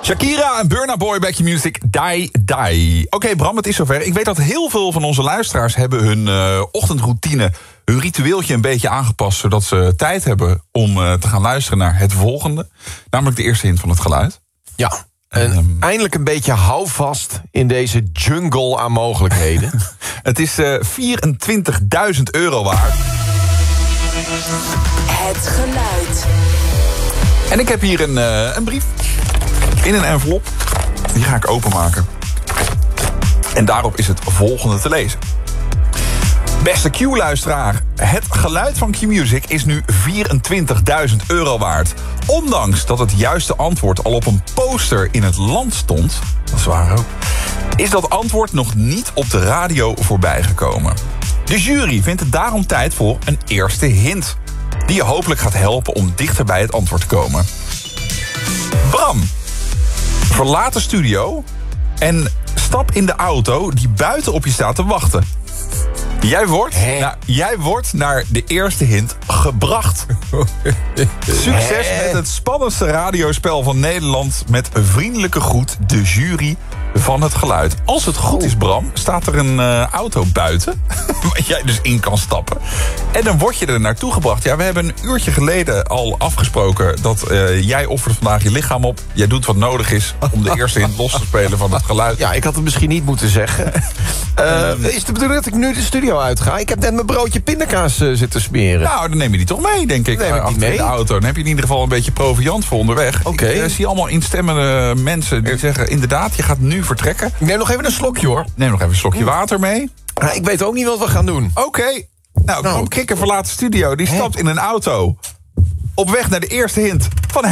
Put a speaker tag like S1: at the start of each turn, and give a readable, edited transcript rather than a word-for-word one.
S1: Shakira en Burna Boy, Back Your Music, Die Die. Oké, Bram, het is zover. Ik weet dat heel veel van onze luisteraars hebben hun ochtendroutine, hun ritueeltje een beetje aangepast, zodat ze tijd hebben om te gaan luisteren naar het volgende. Namelijk de eerste hint van het geluid.
S2: Ja, en eindelijk een beetje houvast in deze jungle aan mogelijkheden.
S1: Het is €24.000 waard.
S3: Het geluid.
S1: En ik heb hier een brief in een envelop. Die ga ik openmaken. En daarop is het volgende te lezen. Beste Q-luisteraar, het geluid van Q-Music is nu €24.000 waard. Ondanks dat het juiste antwoord al op een poster in het land stond, dat is waar ook, is dat antwoord nog niet op de radio voorbij gekomen. De jury vindt het daarom tijd voor een eerste hint, die je hopelijk gaat helpen om dichter bij het antwoord te komen. Bram, verlaat de studio en stap in de auto die buiten op je staat te wachten. Jij wordt naar de eerste hint gebracht. Succes met het spannendste radiospel van Nederland. Met een vriendelijke groet, de jury van het geluid. Als het goed is, Bram, staat er een auto buiten. Waar jij dus in kan stappen. En dan word je er naartoe gebracht. Ja, we hebben een uurtje geleden al afgesproken dat jij offert vandaag je lichaam op. Jij doet wat nodig is om de eerste hint los te spelen van het geluid.
S2: Ja, ik had het misschien niet moeten zeggen. Is de bedoeling dat ik nu de studio uitga? Ik heb net mijn broodje pindakaas zitten smeren.
S1: Nou, dan neem je die toch mee, denk ik.
S2: Neem ik die mee?
S1: In de auto. Dan heb je in ieder geval een beetje proviant voor onderweg.
S2: Oké.
S1: Ik zie allemaal instemmende mensen die zeggen, inderdaad, je gaat nu vertrekken.
S2: Ik neem nog even een slokje, hoor.
S1: Neem nog even een slokje water mee.
S2: Ik weet ook niet wat we gaan doen.
S1: Oké. Nou, Bram Krikker verlaat de studio. Die stapt in een auto. Op weg naar de eerste hint